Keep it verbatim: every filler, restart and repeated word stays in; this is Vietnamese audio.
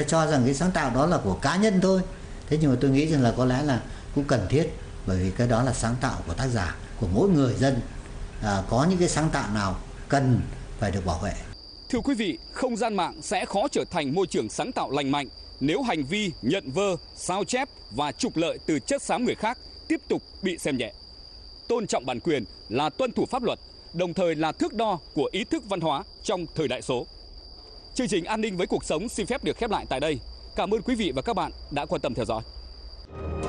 cho rằng cái sáng tạo đó là của cá nhân thôi. Thế nhưng mà tôi nghĩ rằng là có lẽ là cũng cần thiết, bởi vì cái đó là sáng tạo của tác giả, của mỗi người dân. À, có những cái sáng tạo nào cần phải được bảo vệ. Thưa quý vị, không gian mạng sẽ khó trở thành môi trường sáng tạo lành mạnh nếu hành vi nhận vơ, sao chép và trục lợi từ chất xám người khác tiếp tục bị xem nhẹ. Tôn trọng bản quyền là tuân thủ pháp luật, đồng thời là thước đo của ý thức văn hóa trong thời đại số. Chương trình An ninh với cuộc sống xin phép được khép lại tại đây. Cảm ơn quý vị và các bạn đã quan tâm theo dõi.